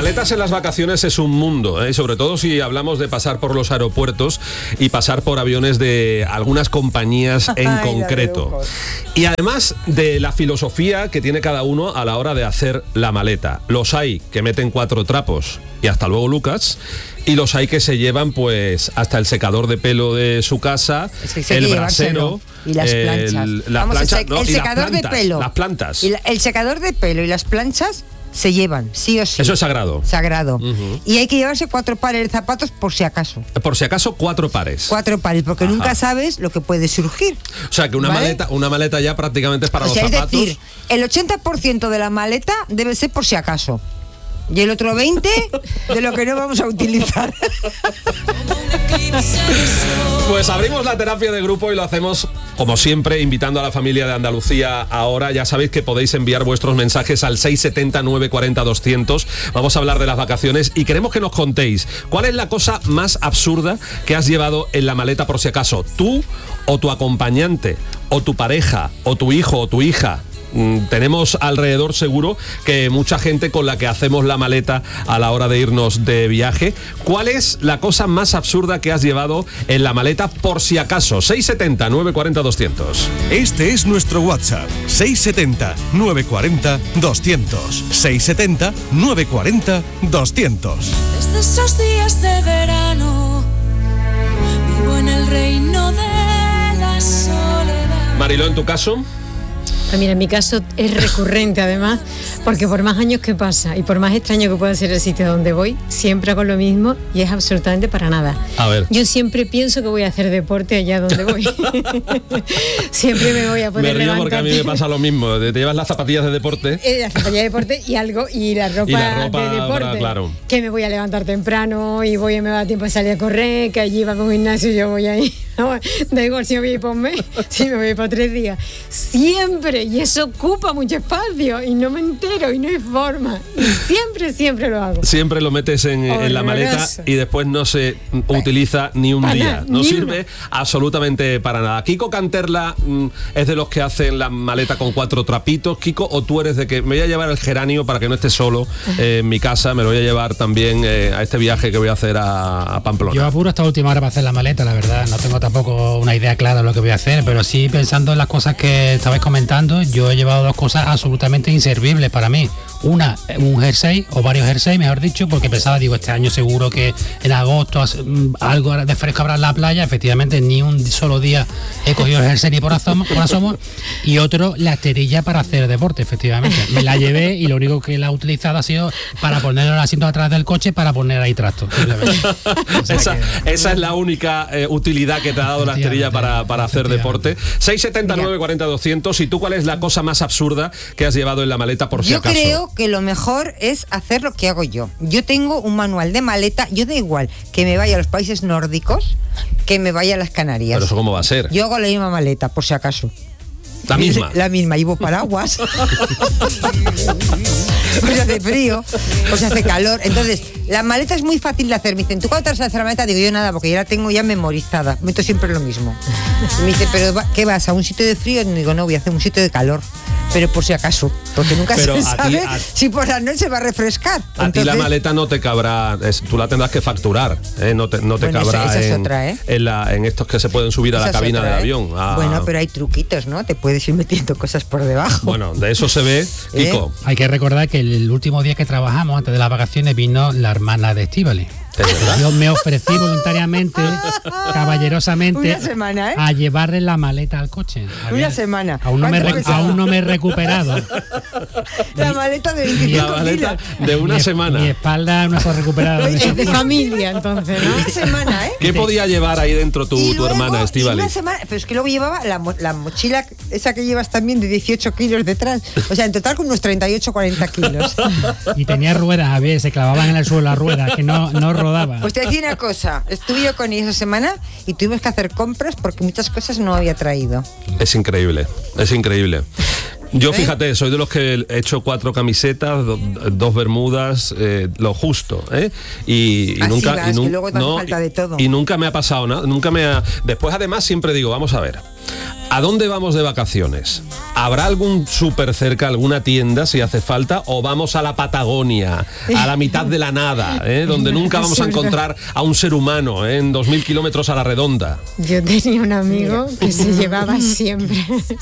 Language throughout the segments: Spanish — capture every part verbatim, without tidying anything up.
maletas en las vacaciones es un mundo, ¿eh? Sobre todo si hablamos de pasar por los aeropuertos y pasar por aviones de algunas compañías en Ay, concreto. Y además de la filosofía que tiene cada uno a la hora de hacer la maleta. Los hay que meten cuatro trapos y hasta luego, Lucas. Y los hay que se llevan pues hasta el secador de pelo de su casa, Es que el brasero y las planchas. el, las Vamos, planchas, el, no, el y secador las plantas, de pelo. Las plantas. Y la, el secador de pelo y las planchas se llevan, sí o sí. Eso es sagrado. Sagrado. Uh-huh. Y hay que llevarse cuatro pares de zapatos por si acaso. Por si acaso, cuatro pares. Cuatro pares, porque Ajá. nunca sabes lo que puede surgir. O sea, que una ¿vale? maleta una maleta ya prácticamente es para o sea, los zapatos. Es decir, el ochenta por ciento de la maleta debe ser por si acaso. Y el otro veinte de lo que no vamos a utilizar. Pues abrimos la terapia de grupo y lo hacemos, como siempre, invitando a la familia de Andalucía ahora. Ya sabéis que podéis enviar vuestros mensajes al seis siete cero, nueve cuatro cero, doscientos. Vamos a hablar de las vacaciones y queremos que nos contéis cuál es la cosa más absurda que has llevado en la maleta por si acaso. Tú o tu acompañante, o tu pareja, o tu hijo o tu hija. Tenemos alrededor seguro que mucha gente con la que hacemos la maleta a la hora de irnos de viaje. ¿Cuál es la cosa más absurda que has llevado en la maleta por si acaso? seis siete cero, nueve cuatro cero, doscientos. Este es nuestro WhatsApp, seis siete cero, nueve cuatro cero, doscientos. seis siete cero, nueve cuatro cero, doscientos. Desde esos días de verano vivo en el reino de la soledad. Mariló, ¿en tu caso? Pues mira, en mi caso es recurrente además, porque por más años que pasa y por más extraño que pueda ser el sitio donde voy, siempre hago lo mismo y es absolutamente para nada. A ver. Yo siempre pienso que voy a hacer deporte allá donde voy. Siempre me voy a poder Me río levantar. porque a mí me pasa lo mismo. Te llevas las zapatillas de deporte. Eh, la zapatilla de deporte y algo y la ropa, Y la ropa, de deporte, para- claro. que me voy a levantar temprano y voy me va a tiempo de salir a correr, que allí va con un gimnasio y yo voy ahí. Da igual si me voy a ir por un mes, si me voy a ir por tres días. Siempre, y eso ocupa mucho espacio y no me entero y no hay forma. Y siempre, siempre lo hago. Siempre lo metes en, en la maleta Horroroso. y después no se utiliza ni un Para día. nada, No ni sirve uno. absolutamente para nada. Kiko Canterla mm, es de los que hacen la maleta con cuatro trapitos. Kiko, o tú eres de que me voy a llevar el geranio para que no esté solo eh, en mi casa, me lo voy a llevar también eh, a este viaje que voy a hacer a, a Pamplona. Yo apuro hasta última hora para hacer la maleta, la verdad. No tengo tampoco una idea clara de lo que voy a hacer, pero sí pensando en las cosas que estabais comentando, yo he llevado dos cosas absolutamente inservibles para mí. Una, un jersey, o varios jerseys, mejor dicho, porque pensaba, digo, este año seguro que en agosto mm, algo de fresco habrá en la playa. Efectivamente, ni un solo día he cogido el jersey ni por asomo, por asomo. Y otro, la esterilla para hacer deporte, efectivamente. Me la llevé y lo único que la he utilizado ha sido para poner el asiento atrás del coche para poner ahí trastos. esa, esa es la única eh, utilidad que te ha dado la esterilla para, para hacer deporte. seis siete cero, nueve cuatro cero, doscientos. ¿Y tú cuál es la cosa más absurda que has llevado en la maleta por si Yo acaso? creo que lo mejor es hacer lo que hago yo. Yo tengo un manual de maleta, yo da igual que me vaya a los países nórdicos, que me vaya a las Canarias. Pero eso cómo va a ser. Yo hago la misma maleta, por si acaso. La misma. La misma, llevo paraguas. Pues hace frío, pues hace calor. Entonces, la maleta es muy fácil de hacer. Me dicen, ¿tú cuándo te vas a hacer la maleta? Digo, yo nada, porque ya la tengo ya memorizada. Meto siempre lo mismo. Y me dice, ¿pero qué vas? ¿A un sitio de frío? Y digo, no, voy a hacer un sitio de calor. Pero por si acaso, porque nunca Pero se a ti- sabe a- si por la noche va a refrescar. A ti la maleta no te cabrá, es- tú la tendrás que facturar, ¿eh? no te, no te Bueno, cabrá esa- esa es en, otra, ¿eh? en, la, en estos que se pueden subir a Esa la es cabina otra, del ¿eh? avión. Ah. Bueno, pero hay truquitos, ¿no? Te puedes ir metiendo cosas por debajo. Bueno, de eso se ve, Kiko. Hay que recordar que el último día que trabajamos, antes de las vacaciones, vino la hermana de Estíbaliz. Yo me ofrecí voluntariamente, caballerosamente, Una semana, ¿eh? a llevarle la maleta al coche. Una semana. Aún no, me, ¿Cuánto re- pesaba? aún no me he recuperado. La maleta de veinticinco La maleta kilos. de una mi, semana. Mi espalda no se ha recuperado. Es de familia, entonces, ¿no? Una semana, ¿eh? ¿Qué podía llevar ahí dentro tu, Y tu luego, hermana y Estíbaliz? una semana, pero es que luego llevaba la, mo- la mochila, esa que llevas también de dieciocho kilos detrás. O sea, en total con unos treinta y ocho, cuarenta kilos. Y tenía ruedas, a ver, se clavaban en el suelo las ruedas, que no, no rodaban. Pues te decía una cosa, estuve yo con ella esa semana y tuvimos que hacer compras porque muchas cosas no había traído. Es increíble, es increíble. Yo, ¿Eh? fíjate, soy de los que he hecho cuatro camisetas, do- dos bermudas, eh, lo justo, ¿eh? Y, y Así nunca... vas, y nun- que luego te hace falta de todo. Y nunca me ha pasado nada, nunca me ha... Después, además, siempre digo, vamos a ver, ¿A dónde vamos de vacaciones? ¿Habrá algún súper cerca, alguna tienda si hace falta? ¿O vamos a la Patagonia, a la mitad de la nada, ¿eh? donde nunca vamos a encontrar a un ser humano, ¿eh? en dos mil kilómetros a la redonda? Yo tenía un amigo que se llevaba siempre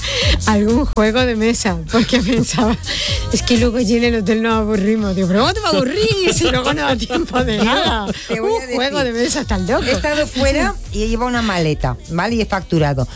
algún juego de mesa, porque pensaba, es que luego allí en el hotel nos aburrimos. Digo, pero ¿cómo te va a aburrir si luego no da tiempo de nada? Te voy a Un decir, juego de mesa está loco. He estado fuera y he llevado una maleta, ¿vale? Y he facturado.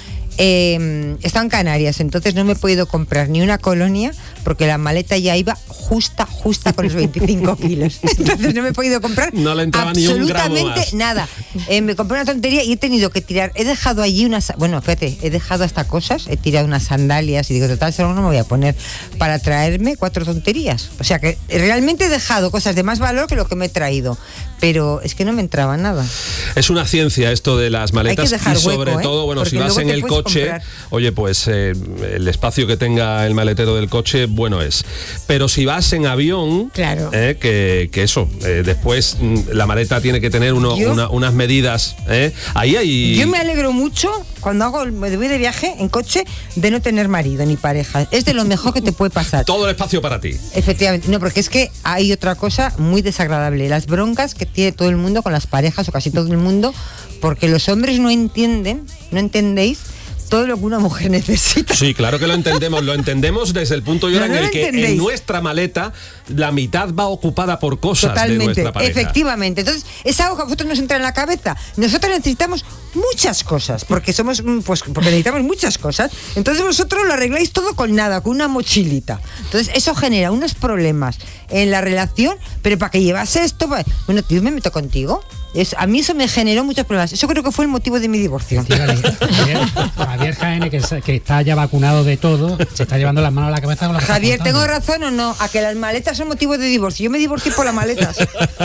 Eh, he estado en Canarias, entonces no me he podido comprar ni una colonia porque la maleta ya iba justa, justa con los veinticinco kilos. Entonces no me he podido comprar no le entraba absolutamente ni un gramo más. nada. Eh, me compré una tontería y he tenido que tirar. He dejado allí unas. Bueno, fíjate, he dejado hasta cosas. He tirado unas sandalias y digo, total, solo no me voy a poner para traerme cuatro tonterías. O sea que realmente he dejado cosas de más valor que lo que me he traído. Pero es que no me entraba nada. Es una ciencia esto de las maletas. Hay que dejar y sobre hueco, ¿eh? todo, bueno, Porque si vas luego en te el puedes coche, comprar. oye, pues eh, el espacio que tenga el maletero del coche, bueno es. Pero si vas en avión, Claro. eh, que, que eso, eh, después mm, la maleta tiene que tener uno, Yo- una- unas medidas. eh. Ahí hay... Yo me alegro mucho cuando hago el- me voy de viaje en coche de no tener marido ni pareja. Es de lo mejor que te puede pasar. Todo el espacio para ti. Efectivamente, no, porque es que hay otra cosa muy desagradable, las broncas que tiene todo el mundo con las parejas o casi todo el mundo, porque los hombres no entienden, no entendéis todo lo que una mujer necesita. Sí, claro que lo entendemos. Lo entendemos desde el punto y hora No, no en el lo que en entendéis. nuestra maleta la mitad va ocupada por cosas de Totalmente, nuestra pareja. efectivamente. Entonces, es algo que a vosotros nos entra en la cabeza. Nosotros necesitamos muchas cosas, porque somos, mm, pues, porque necesitamos muchas cosas. Entonces vosotros lo arregláis todo con nada, con una mochilita. Entonces, eso genera unos problemas en la relación, pero para que llevase esto, pues, bueno, tío, me meto contigo. Es, a mí eso me generó muchos problemas. Eso creo que fue el motivo de mi divorcio. Sí, vale. Javier, Javier Jaén, que, se- que está ya vacunado de todo, se está llevando las manos a la cabeza con la Javier, ¿tengo razón o no? A que las maletas son motivo de divorcio. Yo me divorcié por las maletas.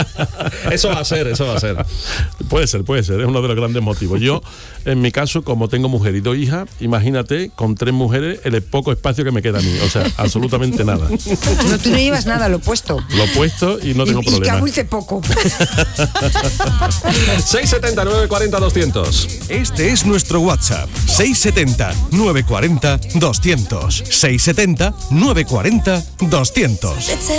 Eso va a ser, eso va a ser. Puede ser, puede ser, es uno de los grandes motivos. Yo, en mi caso, como tengo mujer y dos hijas, imagínate, con tres mujeres, el poco espacio que me queda a mí. O sea, absolutamente nada. No, tú no llevas nada, lo opuesto. Lo he puesto y no tengo y, y que problema. abulce poco. seis setenta, nueve cuarenta, doscientos. Este es nuestro WhatsApp, seis setenta, nueve cuarenta, doscientos. seis setenta, nueve cuarenta, doscientos.